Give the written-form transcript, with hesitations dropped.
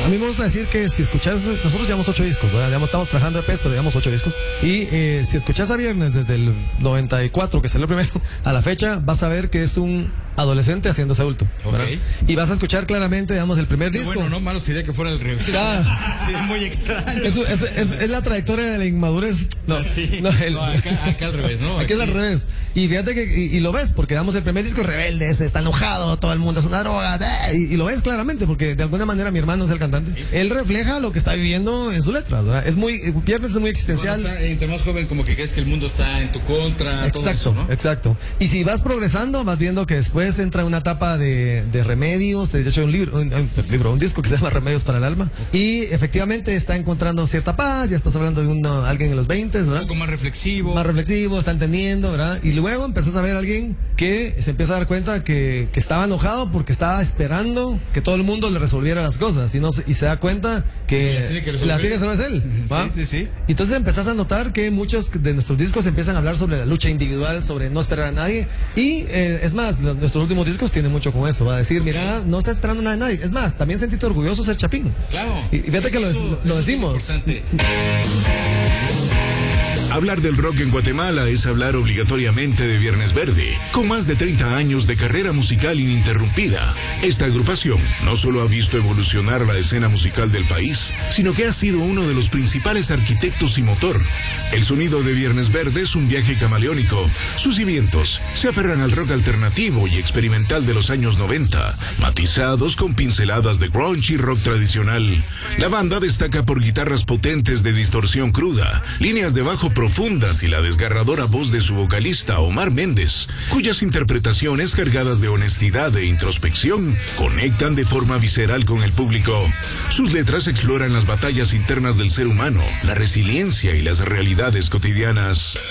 A mí me gusta decir que si escuchas, nosotros llevamos 8 discos, ¿verdad? Estamos trabajando de pesto, llevamos 8 discos. Y si escuchas a Viernes desde el 94, que salió primero, a la fecha, vas a ver que es un adolescente haciéndose adulto. Okay. Y vas a escuchar claramente, digamos, el primer disco. Bueno, no malo sería que fuera al revés. Sí, es muy extraño. Es la trayectoria de la inmadurez. No, sí. No, acá al revés, ¿no? Aquí es al revés. Y fíjate que, y lo ves, porque digamos, el primer disco es rebelde, está enojado, todo el mundo es una droga, y lo ves claramente, porque de alguna manera mi hermano es el cantante. Sí. Él refleja lo que está viviendo en su letra, ¿verdad? Viernes es muy existencial. Entre más joven, como que crees que el mundo está en tu contra. Exacto, todo eso, ¿no? Exacto. Y si vas progresando, vas viendo que después entra una etapa de remedios. De hecho, un disco que se llama Remedios para el Alma. Y efectivamente está encontrando cierta paz. Ya estás hablando de alguien en los 20, ¿verdad? Un poco más reflexivo. Más reflexivo, está entendiendo, ¿verdad? Y luego empezás a ver a alguien que se empieza a dar cuenta que estaba enojado porque estaba esperando que todo el mundo le resolviera las cosas. Y se da cuenta que las tiene que resolver él. ¿va? Sí. Entonces empezás a notar que muchos de nuestros discos empiezan a hablar sobre la lucha individual, sobre no esperar a nadie. Y es más, nuestros últimos discos tienen mucho con eso. Va a decir, mira, no está esperando nada de nadie. Es más, también sentiste orgulloso ser Chapín. Claro. Y fíjate que lo decimos. Hablar del rock en Guatemala es hablar obligatoriamente de Viernes Verde. Con más de 30 años de carrera musical ininterrumpida, esta agrupación no solo ha visto evolucionar la escena musical del país, sino que ha sido uno de los principales arquitectos y motor. El sonido de Viernes Verde es un viaje camaleónico. Sus cimientos se aferran al rock alternativo y experimental de los años 90, matizados con pinceladas de grunge y rock tradicional. La banda destaca por guitarras potentes de distorsión cruda, líneas de bajo profundas y la desgarradora voz de su vocalista Omar Méndez, cuyas interpretaciones cargadas de honestidad e introspección conectan de forma visceral con el público. Sus letras exploran las batallas internas del ser humano, la resiliencia y las realidades cotidianas.